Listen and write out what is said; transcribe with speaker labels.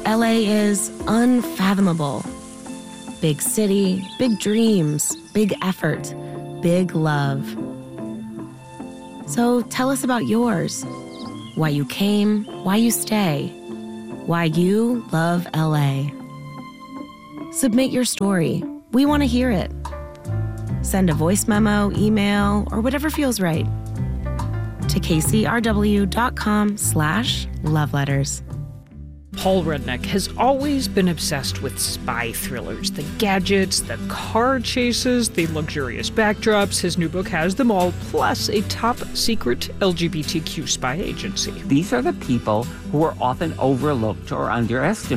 Speaker 1: LA is unfathomable. Big city, big dreams, big effort, big love. So tell us about yours. Why you came, why you stay, why you love LA. Submit your story. We want to hear it. Send a voice memo, email, or whatever feels right to kcrw.com/loveletters.
Speaker 2: Paul Rudnick has always been obsessed with spy thrillers, the gadgets, the car chases, the luxurious backdrops. His new book has them all, plus a top-secret LGBTQ spy agency.
Speaker 3: These are the people who are often overlooked or underestimated.